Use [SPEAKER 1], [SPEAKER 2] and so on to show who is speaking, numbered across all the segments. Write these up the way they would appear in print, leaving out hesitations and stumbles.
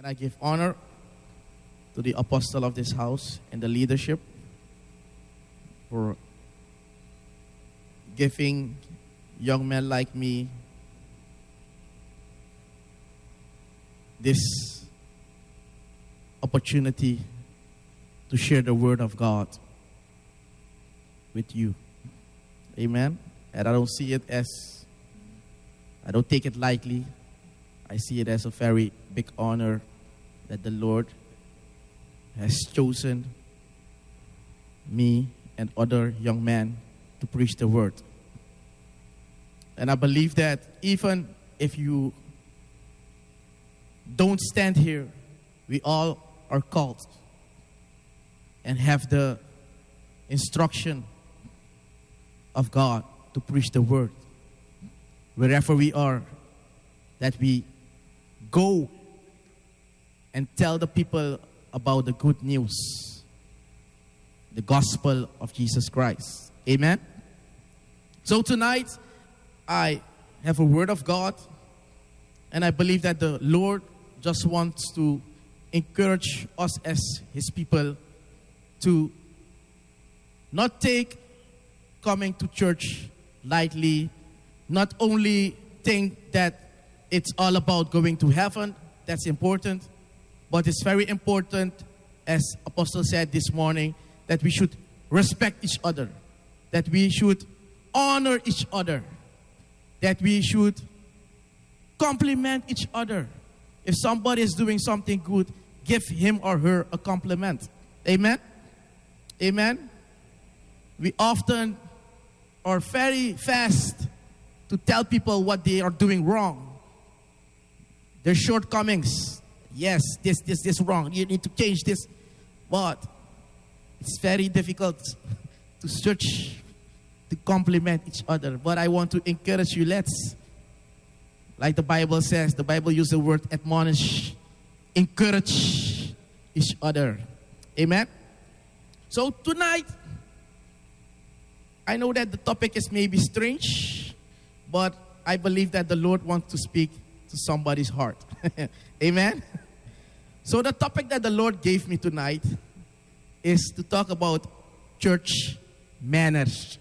[SPEAKER 1] And I give honor to the apostle of this house and the leadership for giving young men like me this opportunity to share the word of God with you. Amen. And I don't take it lightly. I see it as a very big honor that the Lord has chosen me and other young men to preach the word. And I believe that even if you don't stand here, we all are called and have the instruction of God to preach the word. Wherever we are, that we go and tell the people about the good news, the gospel of Jesus Christ. Amen? So tonight, I have a word of God, and I believe that the Lord just wants to encourage us as His people to not take coming to church lightly, not only think that it's all about going to heaven. That's important. But it's very important, as Apostle said this morning, that we should respect each other, that we should honor each other, that we should compliment each other. If somebody is doing something good, give him or her a compliment. Amen? Amen? We often are very fast to tell people what they are doing wrong, their shortcomings. Yes, this wrong. You need to change this. But it's very difficult to search, to compliment each other. But I want to encourage you, let's, like the Bible says, the Bible uses the word admonish, encourage each other. Amen? So tonight, I know that the topic is maybe strange, but I believe that the Lord wants to speak to somebody's heart. Amen? So the topic that the Lord gave me tonight is to talk about church manners.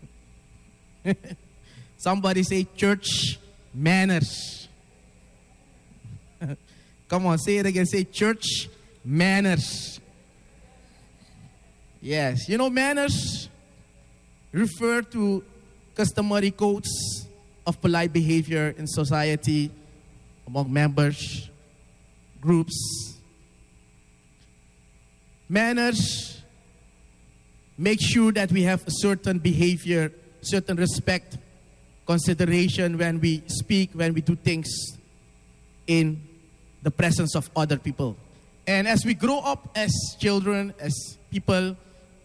[SPEAKER 1] Somebody say church manners. Come on, say it again. Say church manners. Yes, you know, manners refer to customary codes of polite behavior in society among members, groups. Manners make sure that we have a certain behavior, certain respect, consideration when we speak, when we do things in the presence of other people. And as we grow up as children, as people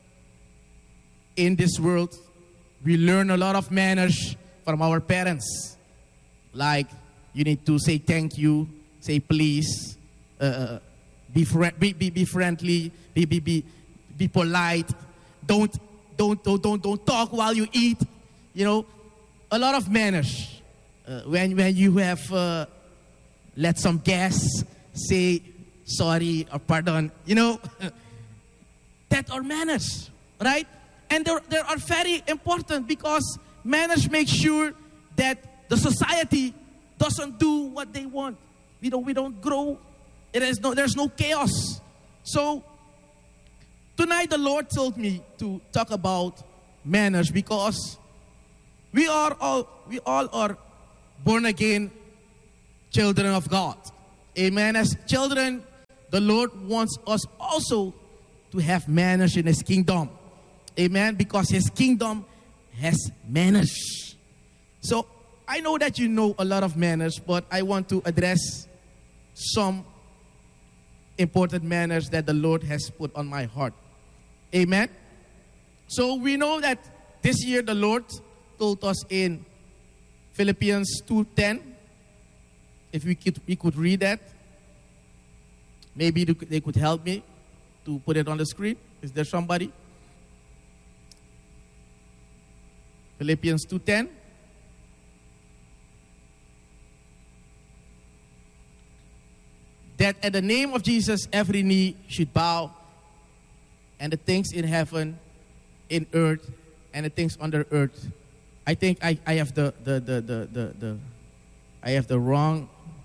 [SPEAKER 1] in this world, we learn a lot of manners from our parents. Like, you need to say thank you, say please, be friendly, be polite. Don't talk while you eat. You know, a lot of manners. When you have let some guests say sorry or pardon, you know, that are manners, right? And they are very important because manners make sure that the society doesn't do what they want. We don't grow. There's no chaos. So tonight the Lord told me to talk about manners because we all are born again children of God. Amen. As children, the Lord wants us also to have manners in His kingdom. Amen. Because His kingdom has manners. So I know that you know a lot of manners, but I want to address some important manners that the Lord has put on my heart. Amen. So we know that this year the Lord told us in Philippians 2:10, if we could read that. Maybe they could help me to put it on the screen. Is there somebody? Philippians 2:10. that at the name of Jesus, every knee should bow, and the things in heaven, in earth, and the things under earth. I think I have I have the wrong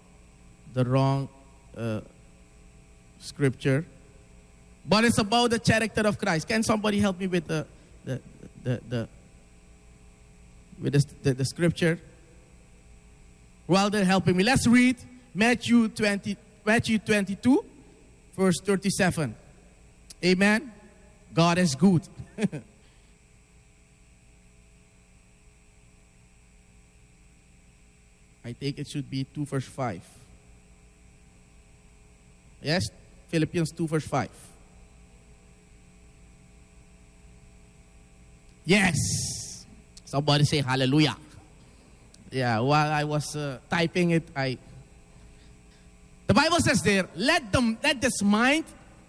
[SPEAKER 1] scripture, but it's about the character of Christ. Can somebody help me with the scripture? While they're helping me, let's read Matthew 22, verse 37. Amen. God is good. I think it should be 2 verse 5. Yes, Philippians 2 verse 5. Yes. Somebody say hallelujah. Yeah, while I was typing it, the Bible says there, let this mind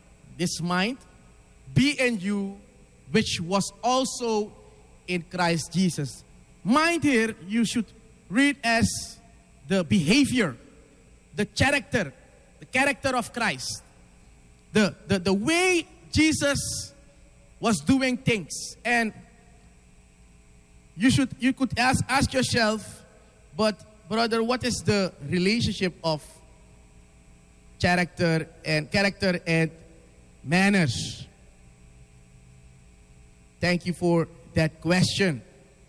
[SPEAKER 1] be in you, which was also in Christ Jesus. Mind here, you should read as the behavior, the character of Christ, the way Jesus was doing things. And you could ask yourself, but brother, what is the relationship of character and manners? Thank you for that question.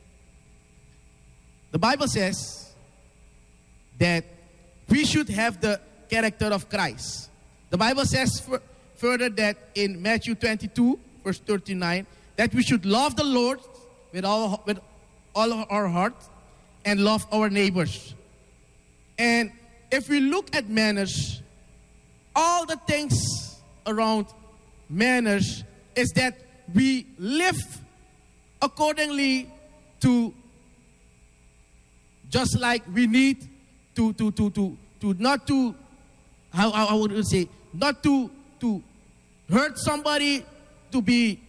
[SPEAKER 1] The Bible says that we should have the character of Christ. The Bible says further that in Matthew 22, verse 39, that we should love the Lord with all of our heart and love our neighbors. And if we look at manners, all the things around manners is that we live accordingly to, just like we need to not to, how would you say, not to hurt somebody, to be,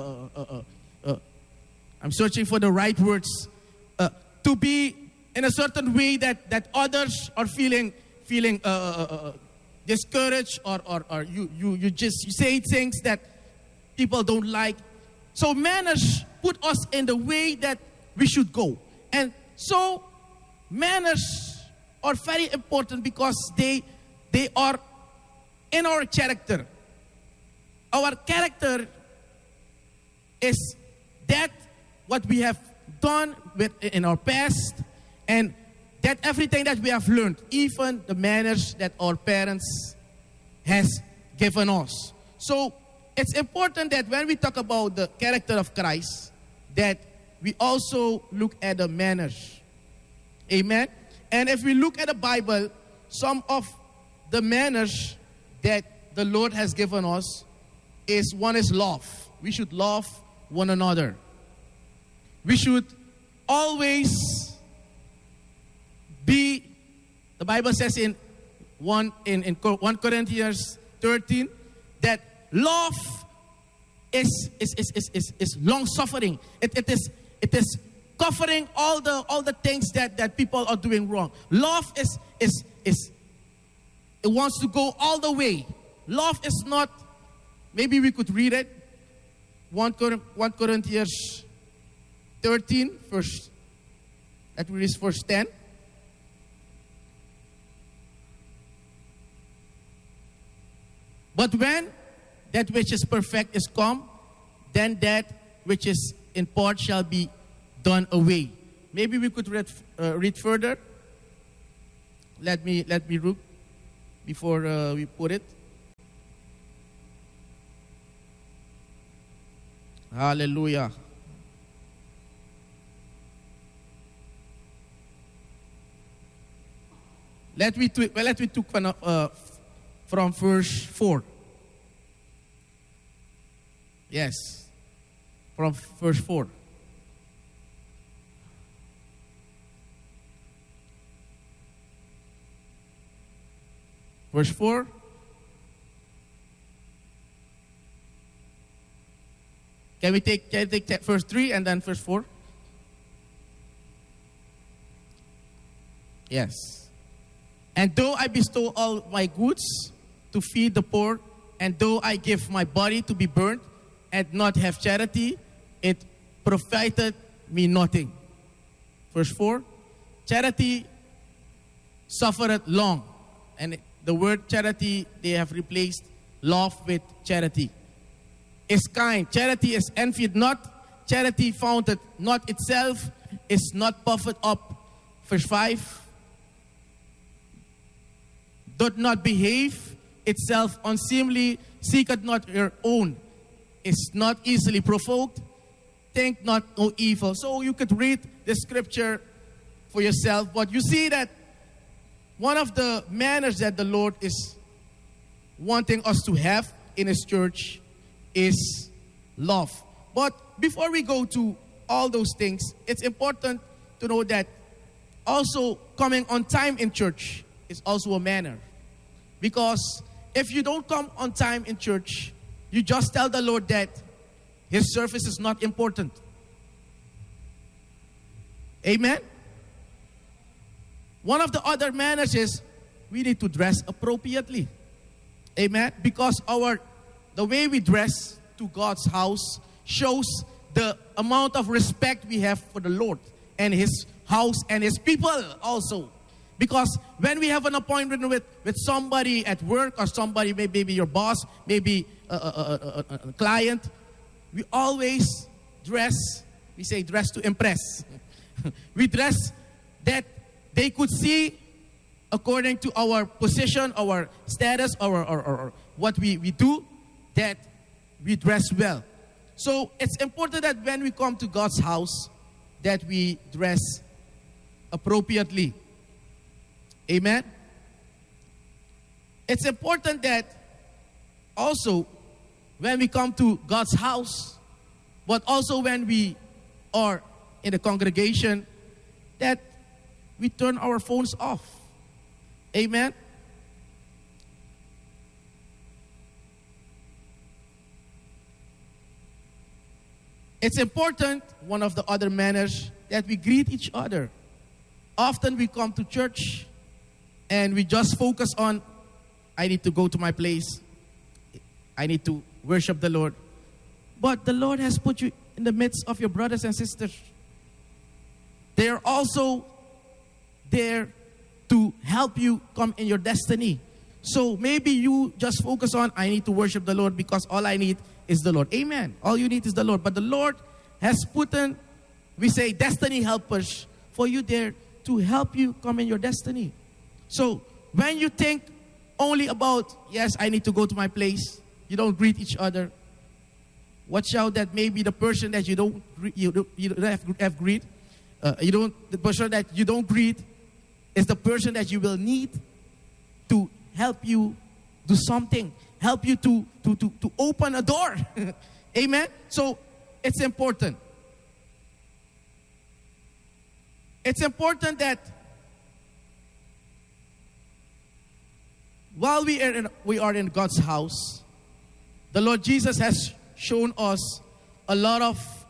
[SPEAKER 1] I'm searching for the right words, to be in a certain way that others are feeling discouraged, or you say things that people don't like. So manners put us in the way that we should go. And so manners are very important because they are in our character. Our character is that what we have done in our past, and that everything that we have learned, even the manners that our parents has given us. So it's important that when we talk about the character of Christ, that we also look at the manners. Amen. And if we look at the Bible, some of the manners that the Lord has given us is, one is love. We should love one another. We should always be, the Bible says in 1 Corinthians 13, that love is long suffering. It is covering all the things that people are doing wrong. Love is it wants to go all the way. Love is not, maybe we could read it, 1 Corinthians 13, that we read verse 10. But when that which is perfect is come, then that which is in part shall be done away. Maybe we could read further. Let me look before we put it. Hallelujah. Let me took from verse 4. Yes, from verse 4. Verse 4. Can we take verse 3 and then verse 4? Yes. And though I bestow all my goods to feed the poor, and though I give my body to be burnt and not have charity, it profited me nothing. Verse 4, charity suffereth long. And the word charity, they have replaced love with charity. Is kind. Charity is envied not. Charity founded not itself, is not puffed up. Verse 5, doth not behave itself unseemly, seeketh not her own, is not easily provoked, think not no evil. So you could read the scripture for yourself, but you see that one of the manners that the Lord is wanting us to have in His church is love. But before we go to all those things, it's important to know that also coming on time in church is also a manner. Because if you don't come on time in church, you just tell the Lord that His service is not important. Amen? One of the other manners is we need to dress appropriately. Amen? Because the way we dress to God's house shows the amount of respect we have for the Lord and His house and His people also. Because when we have an appointment with somebody at work or somebody, maybe your boss, maybe a client, we always dress, we say dress to impress. We dress that they could see according to our position, our status, or what we do, that we dress well. So it's important that when we come to God's house, that we dress appropriately. Amen? It's important that also when we come to God's house, but also when we are in the congregation, that we turn our phones off. Amen? It's important, one of the other manners, that we greet each other. Often we come to church and we just focus on, I need to go to my place. I need to worship the Lord. But the Lord has put you in the midst of your brothers and sisters. They are also there to help you come in your destiny. So maybe you just focus on, I need to worship the Lord because all I need is the Lord. Amen. All you need is the Lord. But the Lord has put in, we say, destiny helpers for you there to help you come in your destiny. So when you think only about, yes, I need to go to my place, you don't greet each other. Watch out that maybe the person that you don't have greet, the person that you don't greet is the person that you will need to help you do something, help you to open a door. Amen? So it's important. It's important that while we are in God's house, the Lord Jesus has shown us a lot of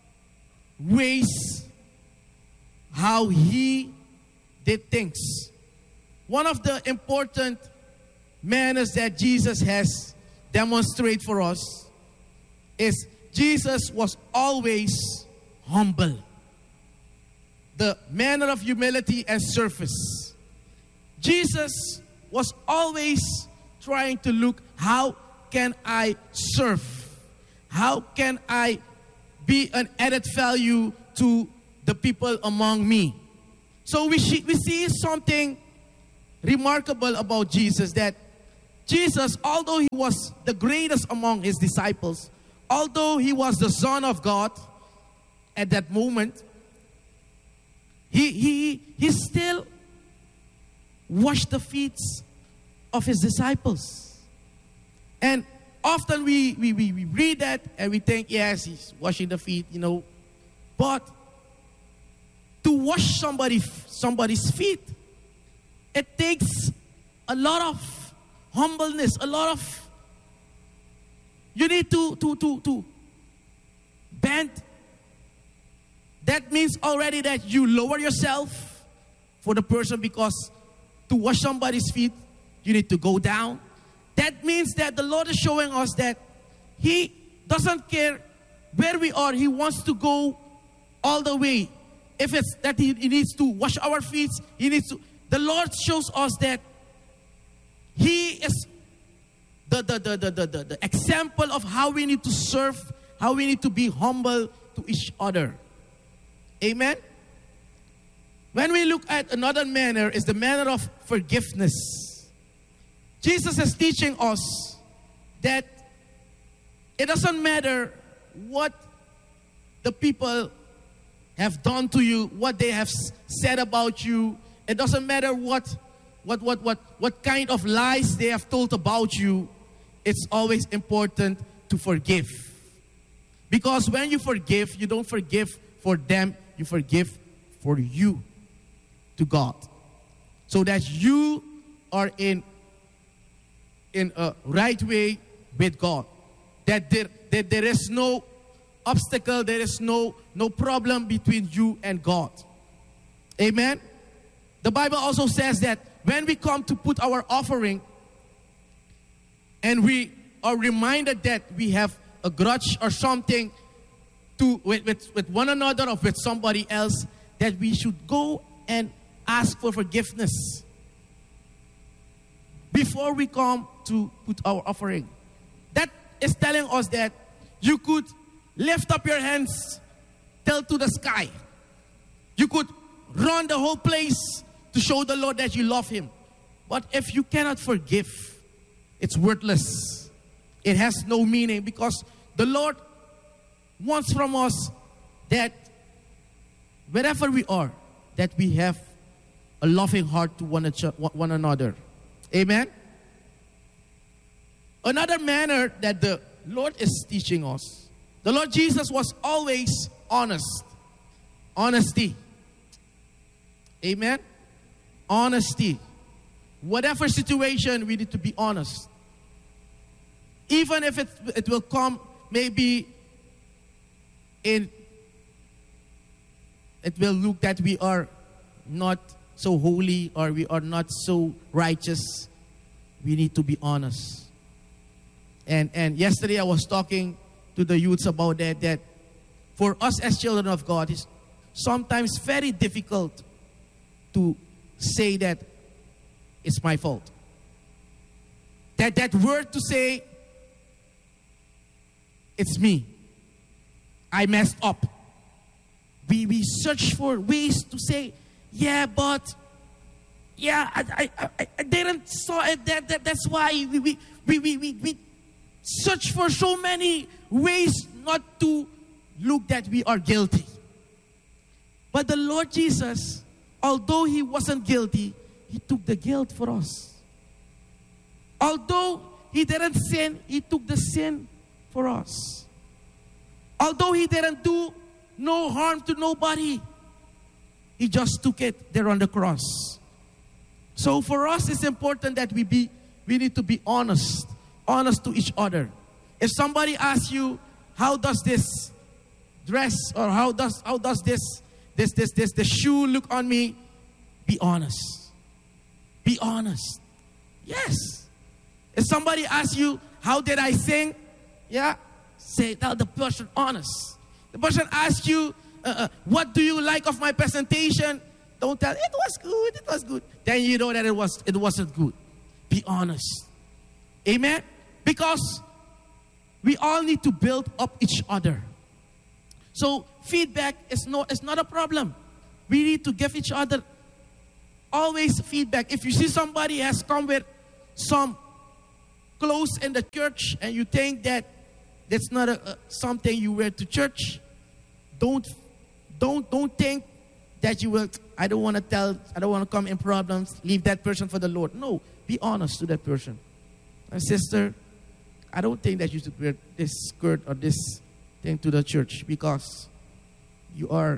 [SPEAKER 1] ways how He did things. One of the important manners that Jesus has demonstrated for us is Jesus was always humble. The manner of humility and service. Jesus was always trying to look, how can I serve? How can I be an added value to the people among me? So we see something remarkable about Jesus, that Jesus, although He was the greatest among His disciples, although He was the Son of God at that moment, He still washed the feet of His disciples. And often we read that and we think, yes, He's washing the feet, But to wash somebody's feet, it takes a lot of humbleness, a lot of, you need to bend. That means already that you lower yourself for the person, because to wash somebody's feet, you need to go down. That means that the Lord is showing us that He doesn't care where we are. He wants to go all the way. If it's that He needs to wash our feet, He needs to. The Lord shows us that He is the example of how we need to serve, how we need to be humble to each other. Amen? When we look at another manner, is the manner of forgiveness. Jesus is teaching us that it doesn't matter what the people have done to you, what they have said about you. It doesn't matter what kind of lies they have told about you. It's always important to forgive. Because when you forgive, you don't forgive for them, you forgive for you to God. So that you are in a right way with God. That there is no obstacle, there is no problem between you and God. Amen? The Bible also says that when we come to put our offering and we are reminded that we have a grudge or something with one another or with somebody else, that we should go and ask for forgiveness before we come to put our offering. That is telling us that you could lift up your hands till to the sky. You could run the whole place to show the Lord that you love Him. But if you cannot forgive, it's worthless. It has no meaning, because the Lord wants from us that wherever we are, that we have a loving heart to one another. Amen? Another manner that the Lord is teaching us, the Lord Jesus was always honest. Honesty. Amen? Honesty. Whatever situation, we need to be honest. Even if it will come, maybe it will look that we are not so holy or we are not so righteous. We need to be honest. And yesterday I was talking to the youths about that for us as children of God, it's sometimes very difficult to say that it's my fault. That word to say, it's me. I messed up. We search for ways to say, yeah, but I didn't saw it. That's why we search for so many ways not to look that we are guilty. But the Lord Jesus, although He wasn't guilty, He took the guilt for us. Although He didn't sin, He took the sin for us. Although He didn't do no harm to nobody, He just took it there on the cross. So for us, it's important that we need to be honest to each other. If somebody asks you, how does this dress or how does the shoe look on me, be honest. Be honest. Yes. If somebody asks you, how did I sing? Yeah. Tell the person honest. The person asks you, what do you like of my presentation? Don't tell, it was good. Then you know that it wasn't good. Be honest. Amen? Because we all need to build up each other. So feedback is not a problem. We need to give each other always feedback. If you see somebody has come with some clothes in the church and you think that that's not something you wear to church, don't think that you will, I don't want to come in problems, leave that person for the Lord. No, be honest to that person. My sister, I don't think that you should wear this skirt or this thing to the church because you are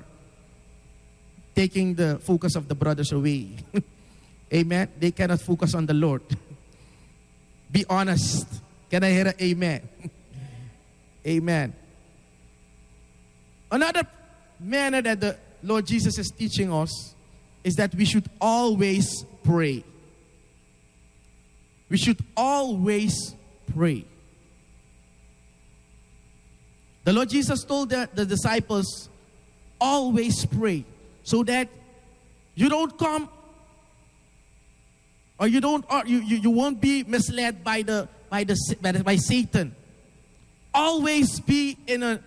[SPEAKER 1] taking the focus of the brothers away. Amen? They cannot focus on the Lord. Be honest. Can I hear an amen? Amen. Another manner that the Lord Jesus is teaching us is that we should always pray. we should always pray. The Lord Jesus told the disciples, always pray, so that you don't come, or you won't be misled by Satan. Always be in a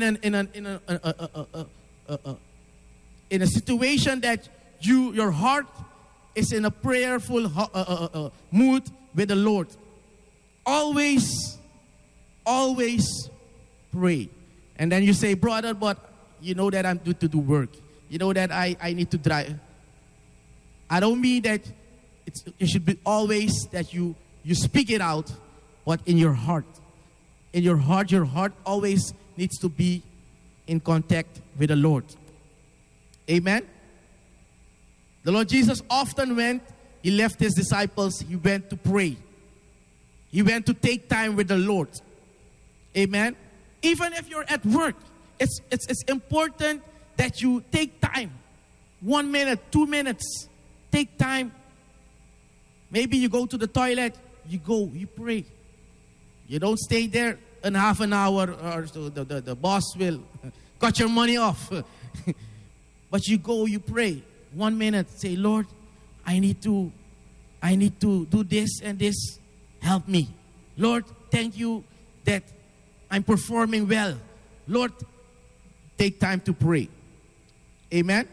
[SPEAKER 1] situation that your heart is in a prayerful mood with the Lord. Always pray. And then you say, brother, but you know that I'm due to do work. You know that I need to drive. I don't mean that it should be always that you speak it out, but in your heart. In your heart always needs to be in contact with the Lord. Amen? The Lord Jesus often he left his disciples, he went to pray. He went to take time with the Lord. Amen? Even if you're at work, it's important that you take time. 1 minute, 2 minutes. Take time. Maybe you go to the toilet, you pray. You don't stay there in half an hour, or so the boss will cut your money off. But you go, you pray. 1 minute, say, Lord, I need to do this and this. Help me. Lord, thank you that I'm performing well. Lord, take time to pray. Amen?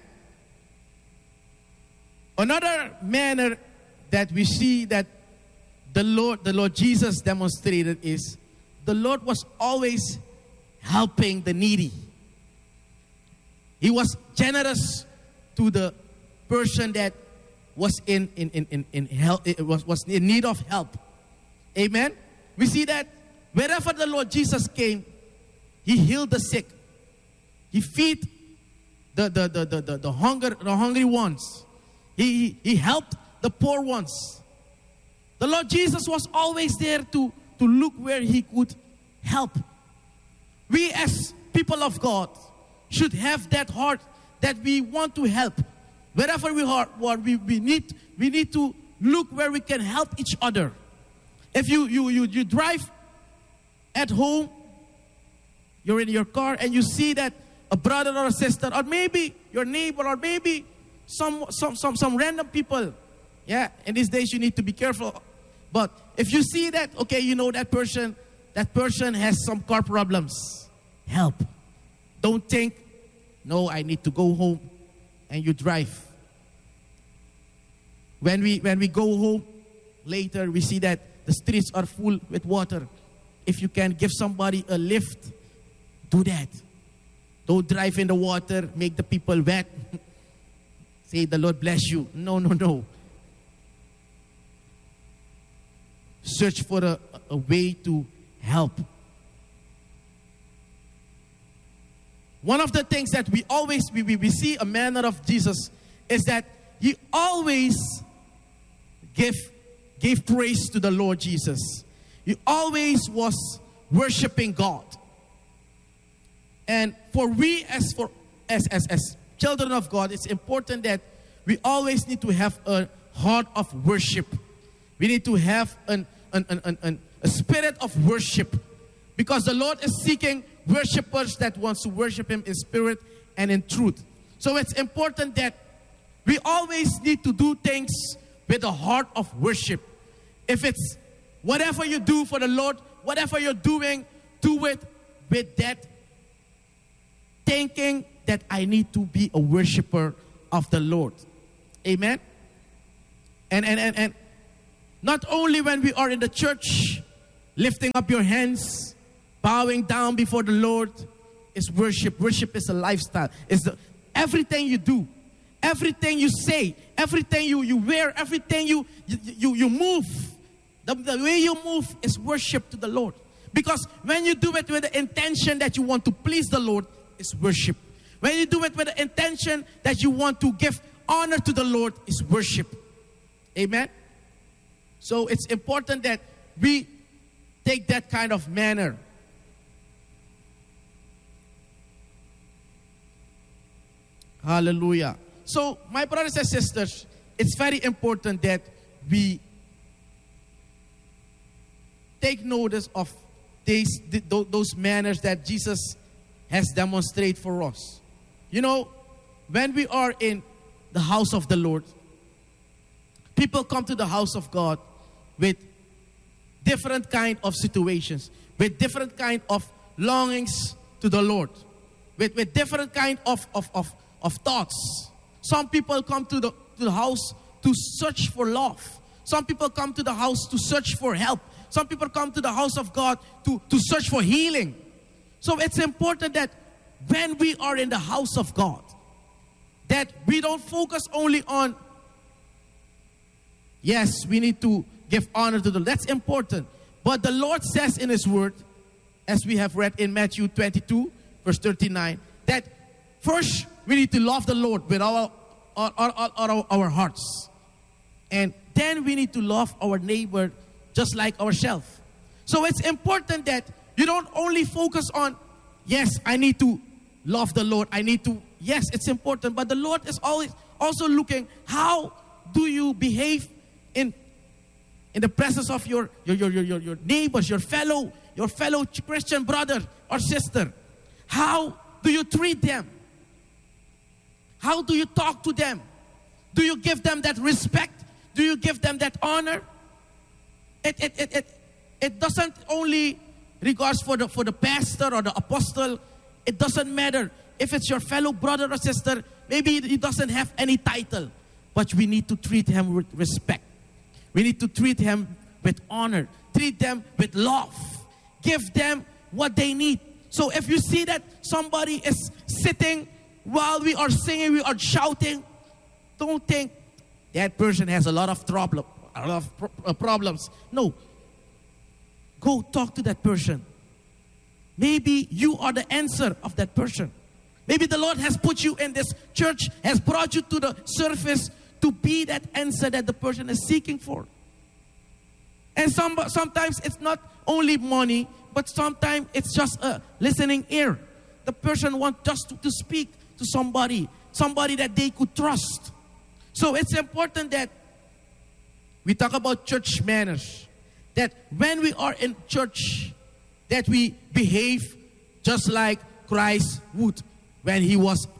[SPEAKER 1] Another manner that we see that the Lord Jesus demonstrated is the Lord was always helping the needy. He was generous to the person that was in help, was in need of help. Amen. We see that wherever the Lord Jesus came, he healed the sick. He fed the hungry ones. He helped the poor ones. The Lord Jesus was always there to look where he could help. We as people of God should have that heart that we want to help. Wherever we are, we need to look where we can help each other. If you drive at home, you're in your car and you see that a brother or a sister, or maybe your neighbor, or maybe some random people. Yeah, in these days you need to be careful. But if you see that, okay, you know that person has some car problems, help. Don't think, no, I need to go home, and you drive. When we go home later, we see that the streets are full with water. If you can give somebody a lift, do that. Don't drive in the water, make the people wet. Say, the Lord bless you. No. Search for a way to help. One of the things that we see a manner of Jesus is that he always gave praise to the Lord Jesus. He always was worshiping God. And for we as children of God, it's important that we always need to have a heart of worship. We need to have a spirit of worship, because the Lord is seeking worshipers that wants to worship him in spirit and in truth. So it's important that we always need to do things with a heart of worship. If it's whatever you do for the Lord, whatever you're doing, do it with that thinking that I need to be a worshiper of the Lord. Amen. And not only when we are in the church, lifting up your hands, bowing down before the Lord is worship. Worship is a lifestyle. It's everything you do, everything you say, everything you wear, everything you move. The way you move is worship to the Lord. Because when you do it with the intention that you want to please the Lord, it's worship. When you do it with the intention that you want to give honor to the Lord, it's worship. Amen. So it's important that we take that kind of manner. Hallelujah. So, my brothers and sisters, it's very important that we take notice of those manners that Jesus has demonstrated for us. You know, when we are in the house of the Lord, people come to the house of God with different kind of situations, with different kind of longings to the Lord, with different kind of thoughts. Some people come to the house to search for love. Some people come to the house to search for help. Some people come to the house of God to search for healing. So it's important that when we are in the house of God, that we don't focus only on, yes, we need to give honor to the Lord. That's important. But the Lord says in His Word, as we have read in Matthew 22, verse 39, that first we need to love the Lord with our hearts. And then we need to love our neighbor just like ourselves. So it's important that you don't only focus on, yes, I need to love the Lord. Yes, it's important. But the Lord is always also looking, how do you behave in the presence of your neighbors, your fellow Christian brother or sister? How do you treat them? How do you talk to them? Do you give them that respect? Do you give them that honor? It doesn't only regards for the pastor or the apostle. It doesn't matter if it's your fellow brother or sister. Maybe he doesn't have any title, but we need to treat him with respect. We need to treat him with honor. Treat them with love. Give them what they need. So if you see that somebody is sitting while we are singing, we are shouting, don't think that person has a lot of problems. No. Go talk to that person. Maybe you are the answer of that person. Maybe the Lord has put you in this church, has brought you to the surface to be that answer that the person is seeking for. And sometimes it's not only money, but sometimes it's just a listening ear. The person wants just to speak to somebody that they could trust. So it's important that we talk about church manners. That when we are in church, that we behave just like Christ would when He was